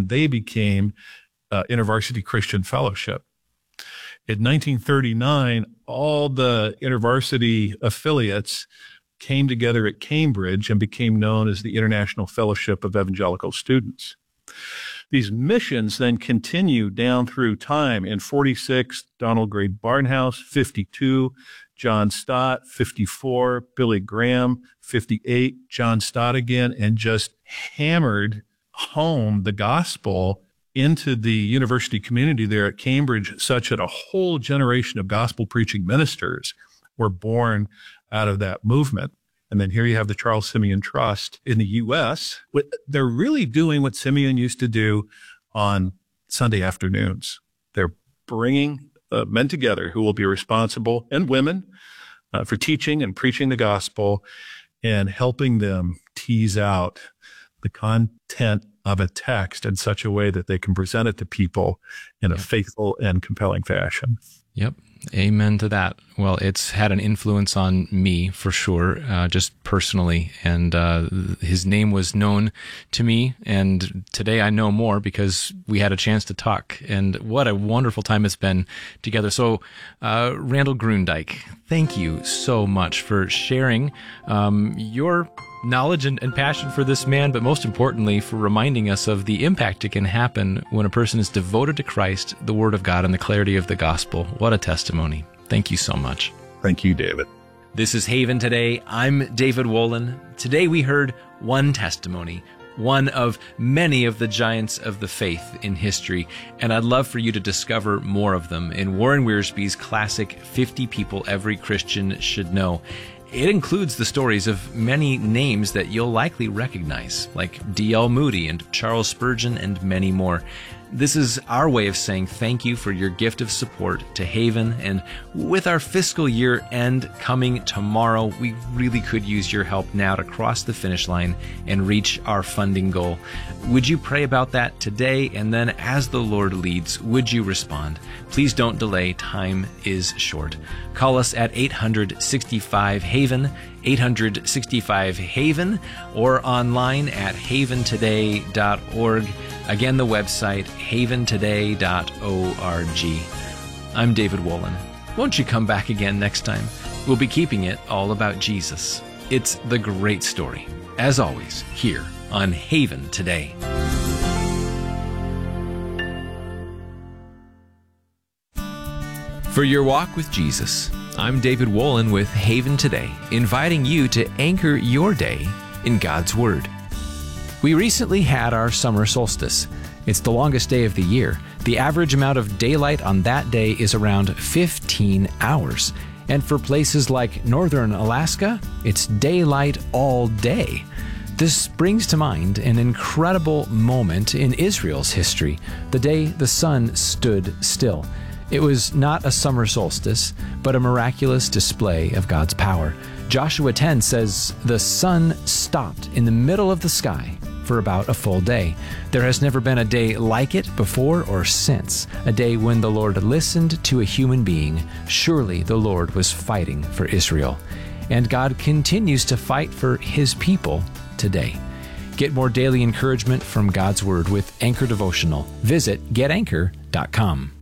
and they became InterVarsity Christian Fellowship. In 1939, all the InterVarsity affiliates came together at Cambridge and became known as the International Fellowship of Evangelical Students. These missions then continue down through time. In 46, Donald Gray Barnhouse, 52, John Stott, 54, Billy Graham, 58, John Stott again, and just hammered home the gospel into the university community there at Cambridge, such that a whole generation of gospel preaching ministers were born out of that movement. And then here you have the Charles Simeon Trust in the U.S. They're really doing what Simeon used to do on Sunday afternoons. They're bringing men together who will be responsible, and women, for teaching and preaching the gospel and helping them tease out the content of a text in such a way that they can present it to people in a faithful and compelling fashion. Yep. Amen to that. Well, it's had an influence on me for sure, just personally. And his name was known to me. And today I know more because we had a chance to talk. And what a wonderful time it's been together. So, Randall Grundyke, thank you so much for sharing your knowledge and passion for this man, but most importantly, for reminding us of the impact it can happen when a person is devoted to Christ, the Word of God, and the clarity of the gospel. What a testimony. Thank you so much. Thank you, David. This is Haven Today. I'm David Wolin. Today we heard one testimony, one of many of the giants of the faith in history, and I'd love for you to discover more of them in Warren Wiersbe's classic 50 People Every Christian Should Know. It includes the stories of many names that you'll likely recognize, like D.L. Moody and Charles Spurgeon and many more. This is our way of saying thank you for your gift of support to Haven, and with our fiscal year end coming tomorrow, we really could use your help now to cross the finish line and reach our funding goal. Would you pray about that today, and then as the Lord leads, would you respond? Please don't delay. Time is short. Call us at 865-HAVEN, 865-HAVEN, or online at haventoday.org. Again, the website, haventoday.org. I'm David Wolin. Won't you come back again next time? We'll be keeping it all about Jesus. It's the great story, as always, here on Haven Today. For your walk with Jesus, I'm David Wolin with Haven Today, inviting you to anchor your day in God's Word. We recently had our summer solstice. It's the longest day of the year. The average amount of daylight on that day is around 15 hours. And for places like northern Alaska, it's daylight all day. This brings to mind an incredible moment in Israel's history, the day the sun stood still. It was not a summer solstice, but a miraculous display of God's power. Joshua 10 says, "The sun stopped in the middle of the sky for about a full day. There has never been a day like it before or since, a day when the Lord listened to a human being. Surely the Lord was fighting for Israel." And God continues to fight for His people today. Get more daily encouragement from God's Word with Anchor Devotional. Visit getanchor.com.